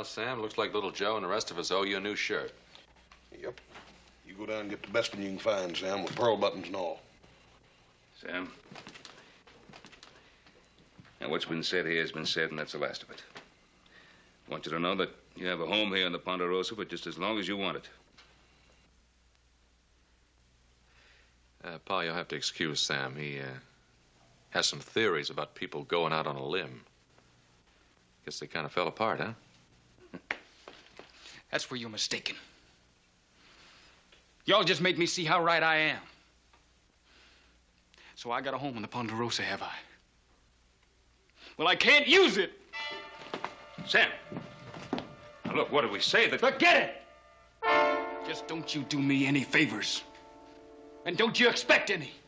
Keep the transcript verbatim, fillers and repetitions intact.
Well, Sam, looks like little Joe and the rest of us owe you a new shirt. Yep. You go down and get the best one you can find, Sam, with pearl buttons and all. Sam? Now, what's been said here has been said, and that's the last of it. I want you to know that you have a home here in the Ponderosa for just as long as you want it. Uh, Pa, you'll have to excuse Sam. He uh, has some theories about people going out on a limb. Guess they kind of fell apart, huh? That's where you're mistaken. Y'all just made me see how right I am. So I got a home in the Ponderosa, have I? Well, I can't use it. Sam! Now, look, what did we say? That... Forget it! Just don't you do me any favors. And don't you expect any.